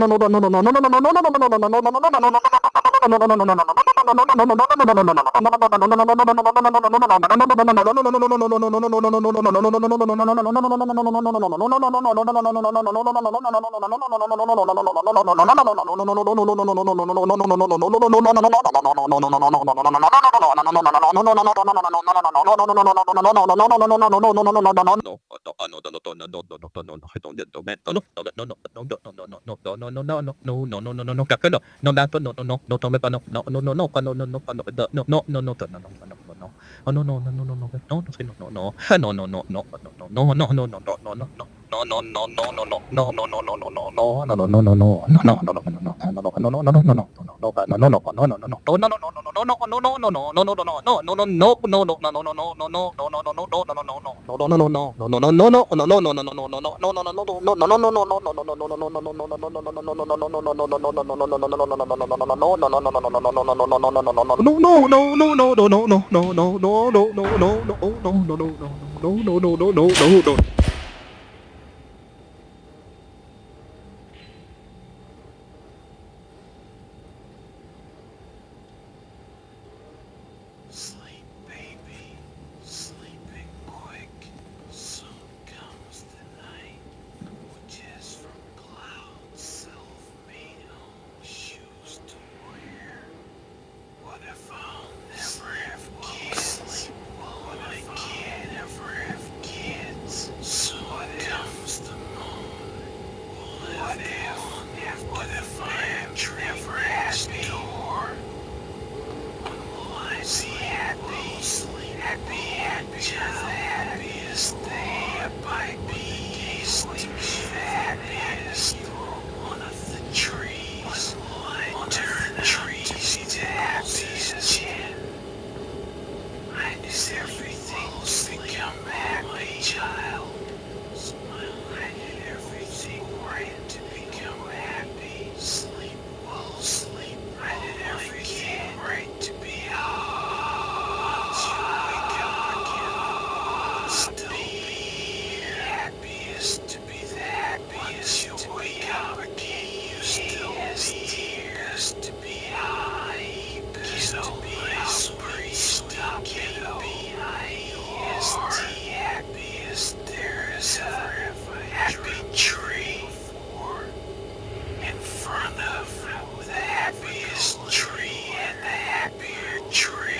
Sleep, baby, sleeping quick. Soon comes the night, which is from clouds, self-made home shoes to wear. What if I'll never have kids? What if I can't ever have kids? Soon comes the moon. What if I am never happy? Be happy, sleep happy, just the happiest day of my bees. To be the happiest one of the trees. I turn trees to happiest. I knew everything will become happy, child. Smile, I did everything right to become happy. Sleep well, sleep. I did everything right to be happy. To be the happiest, you wake up again, you still tears to be high, best to be hungry, stop it, happiest there is ever a happy tree in front of the happiest tree and the happier tree.